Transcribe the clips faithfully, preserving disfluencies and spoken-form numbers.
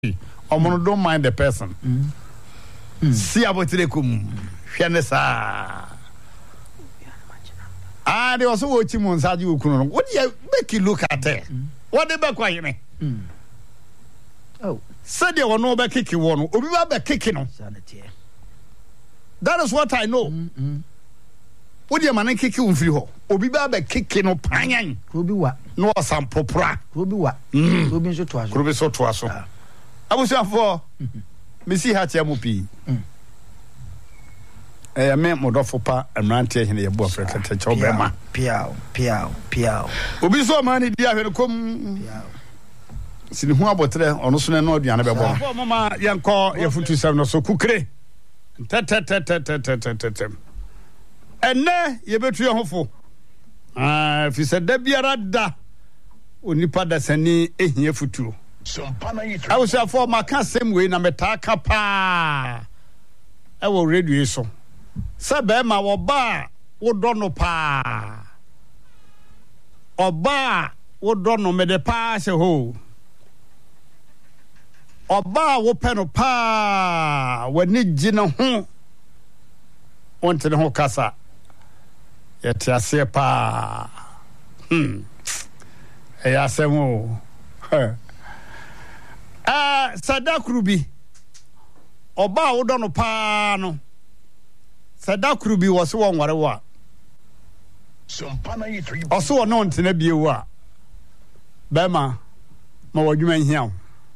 Omono don't mind the person. See about the kum. Shanesa. Ah, they also watching on Saju Kuno. What do you make you look at there? What the back why me? Oh, said there were no back kicking one. Obi back kicking. That is what I know. mm-hmm. What do you man kick you free ho? Obi back kicking no panyan. Ruby what? No some popra. Ruby what? Mm. Ruby so twas. Ruby so twas. I was here for Missy Hatchamupi. I meant Modofopa and Rantia in the Abu Africa. Chobema. Piao, piao, piao. Obi so many dear come. Sin who about there on Osun no Diana Babo. Mama Yanko, your foot to seven so cookre. Tet tet tet tet tet tet tet. And ne, ye better your hopeful. Ah, if you said Debiarada, Unipa da Sani, a here for two. I was here for my same way, Nametaka pa. I will read you so. Sabema or bar, would don't know pa. Or bar, would don't know me the pass a hole. Or bar, wo pen pa. When need Gina home. Want to the whole casa. Yet I say pa. Hmm. I say more. Ah, Sadakrubi. Oba wo dono pa no. Sadakrubi was one whatever. Also no ntena bie wa. Bema ma wadwuma hia.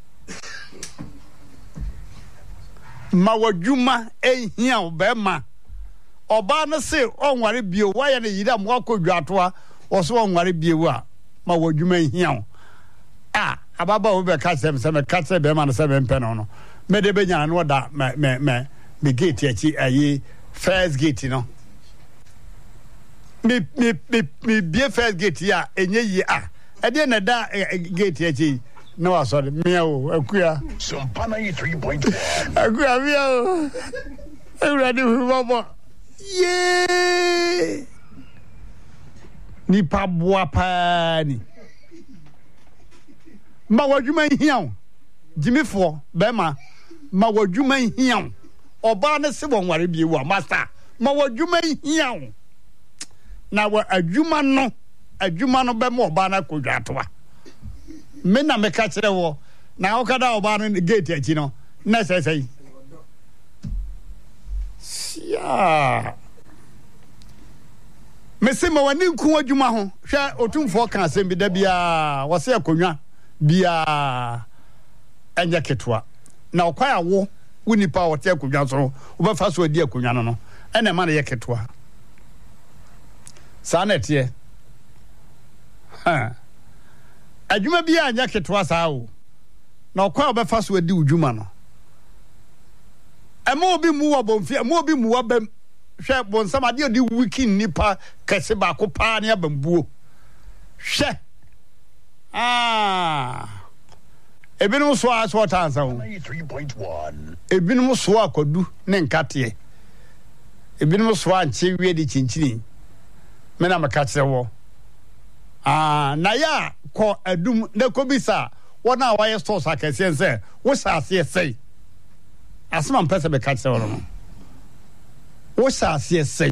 Ma wadwuma ehia bema. Oba no se onware bie wa ya na yida mo akodwato a oso onware bie wa ma wadwuma hia. Ah, ababa wo be ka sem sem ka se be ma no se be mpe no no me de be nya no da me me me me gate achi ayi first gate no me me me me be first gate ya enye yi ah e de na da gate achi no aso de me o akua Sompana three point one akua me o everybody who bobo ye ni pa boa pa ni ma wadwuma hian jimifo bema ma wadwuma hian oba ne se wonware bie wa master ma wadwuma hian na wa adwuma no adwuma no bema oba na kodwatoa me na me ka kire wo na o kada oba no gate achi no na sai sai ya me se ma wani nku adwuma ho hwe otumfo kan asem bi da bia wo se akonwa bia enya ketwa na okwa ya wo wunipa wote akonwa so wo ba fa so adi akonwa no no ena ma na ye ketwa sa na tie ha adwuma bia anya ketwa sa wo na okwa ba fa so adi udwuma no ema obi mu wo bomfi ema obi mu wo bam hwe bonsam ade odi wiki nipa kese ba ko pa ne abambuo hwe ah ebinum so a so tansa ho three point one ebinum so akodu ne nkate ebinum so a nche wie di chinchini me na maka kire wo ah na ya ko adum ne ko bisa wona wa ye store sakase nse wo sase sei asema mpese be ka kire wo no wo sase sei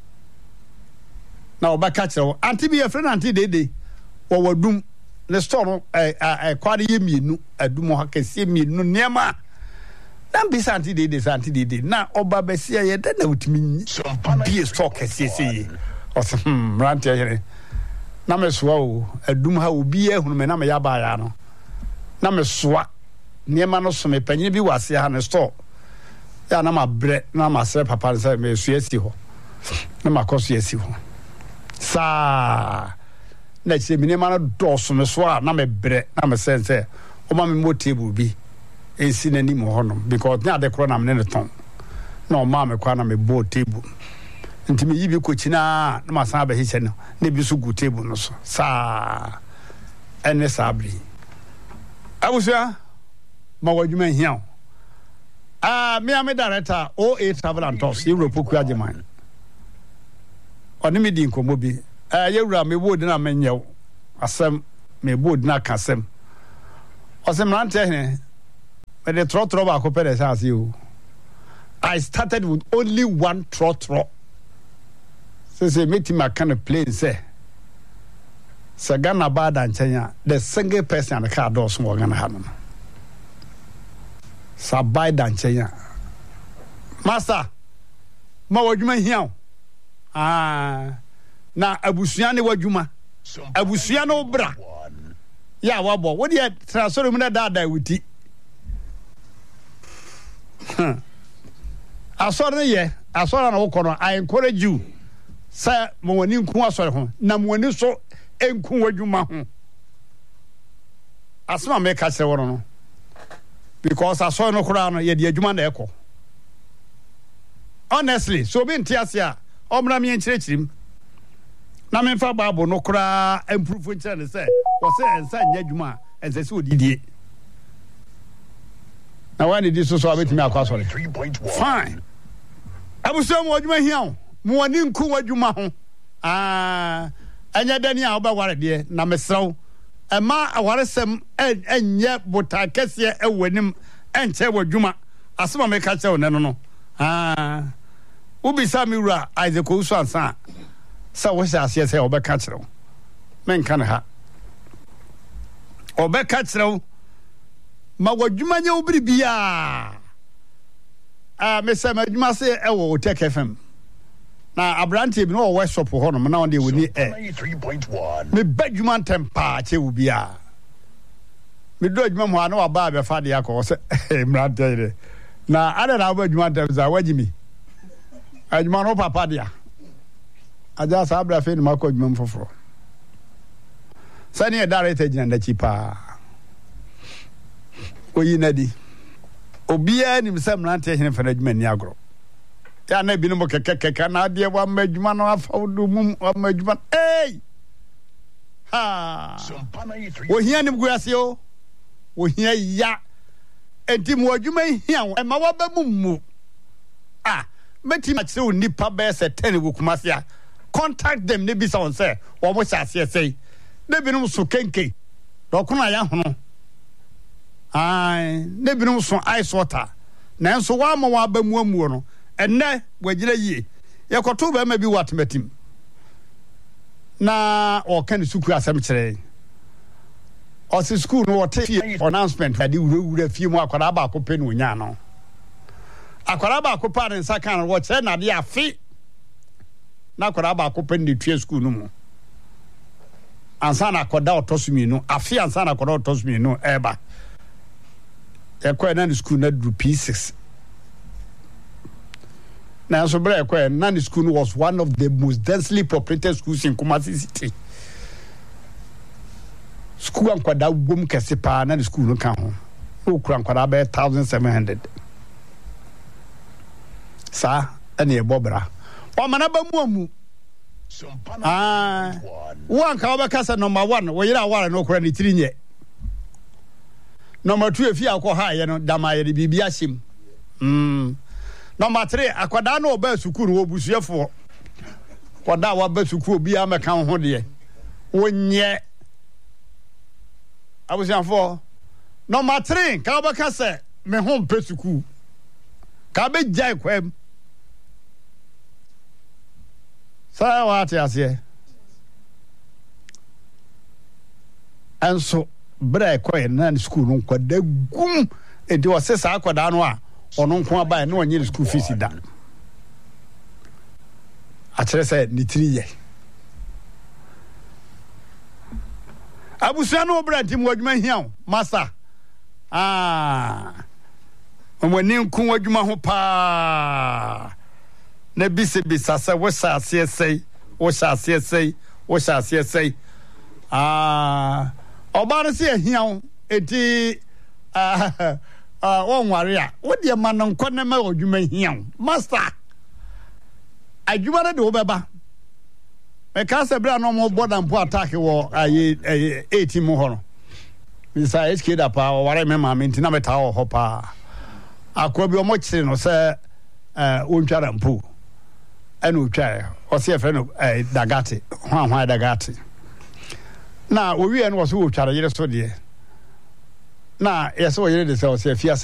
na obaka kire wo anti bi ye friend anti dede wo wadum le store eh eh kwade ye mienu adum ha kase mienu niema na bi santi de de santi de de na oba besia ye da na utimi bi store kase sei o se hm rantia here na me soa o adum ha obi ehunu me na me ya ba ya no na me soa niema no so me panyin bi wase ha ne store ya na ma bre na ma se papa se me su esi ho na ma koso esi ho sa na che mi ne ma do so me so a na me bre na me sense o ma me mo table bi ensi na ni mo ho no because na de kro na me ne ton na o ma me kwa na me bo table nti me yibi ko china na ma san ba hiche no na bi so gu table no so sa ene sabri abusia ma wadwuma hian ah me am director O A Travel and Tours Europe ku ageman oni me di nkomo bi eh yewura me bod na menyew asem me bod na kasem osem rante he But the trot trouble I compare as you. I started with only one trot trot. So say meet him a kind of plane say. Sagana bad and Chenya, the single person the car doors more than Hanon. Sabai dan Chenya. Master, ma wajuma here. Ah, na abusuane wajuma. Abusuane obra. Ya wabo. What do you transfer me that dada with it? I saw the year. I saw an old I encourage you. Sir, Mowani Kuaso, Namwani so enku wajuma ho. Asma make us say because I saw no crown yet the adjuma na eko. Honestly, so be ntiasia, omra me enchire him. Na me fa Bible no kra improve nchire say, wo say ensa nya adwuma, ense se odidie. Na when did so so abetimi akwa sorry. Fine. Abuso mo adwuma hia, mo ani nku adwuma ho. Ah, anya dani a obaware de na mesrew. Ema awaresem enye botakese ewanim enche wadwuma. Asema me ka che wo ne no no. Ah, ubisa mi wura Isaac Owusu ansa. Sa wo sha ase se obeka kire wo. Men kan ha. Obeka kire wo. Ma wadwuma nya obiri bia. Ah, me se madwuma se e wo Tech F M. Na abrante bi no wo shop ho no na on de woni e. Me badwuma tempa che wo bia. Me do adwuma mo ana wa ba be fa de akọ se mrante de. Na ada na badwuma temza wajimi. Adwuma no papa dia. Aja sa abra fe ni makọ adwuma mfoforo. Sani e director gina da chipa. Oyi nadi. Obia ni msem mrante hene fa adwuma ni agro. Ya na bi no mo kekekeka na de wa madwuma no afa do mum wa madwuma. Hey! Ha! Wo hia ni guase o. Wo hia ya. Enti mo adwuma hia e ma wa ba mum. Ah, meti ma kire nipa be se ten wo kumase a. Contact them ne bi sa on say wo mo sha se say. Ne bi no so kenke. Do kono ya hono. Ai, ne bi no so ice water. Na enso wa ma wa ba mu amu no. Enne wajira yie yakoto ba ma bi watmetim na o kan suku asem kire o se school no what announcement ade wura wura fie mu akwara ba akopɛ no nya no akwara ba akopɛ ne nsa kan wo che na de afi na akwara ba akopɛ ne tue school no mu ansa na akoda otosumi no afi ansa na akoda otosumi no eba ekɔ na school na du P six. Now, so brother, Nani School was one of the most densely populated schools in Kumasi City. School and Kwada Wum Kasipa, Nani School no count. No Kran Kwada be thousand seven hundred. Sir, any Bobra. Or Manaba Mumu. Ah, one Kawakasa number one, where you are one no credit three yet. Number two, if you are high, you know, Damaya the Bibiasim. Hmm. Number three, akwada no ba sukuru wo busuefo. Kwada wa ba sukuru bia meka ho de. Wonye. Abusianfo. Number three, ka ba ka se me ho mpe sukuru. Ka be jai kwem. Sa wa ati ase. Anso bra kwem na sukuru no kwada gum e de wo se sa akwada no a ono nko aba na onye school fees da a kire say ni three ye abusuan no brand tim wadwuma hia master ah omani nko wadwuma ho pa na bise bisa se wo sha se sei wo sha se sei wo sha se sei ah oba no se hia enti ah ah won ware a wo de ma no nkɔ na ma odwuma hia master adwuma na de wo beba me ka se bra no mo border mpo attack wo aye eighteen mo ho no bisa H K da pa ware me ma me ntina meta wo ho pa akwa bi o mo kire no se eh wontwara mpo ana otwa o se fe no dagate hwan hwan dagate na owie no wo so otwara yire so de na yeso yire de se o se fiase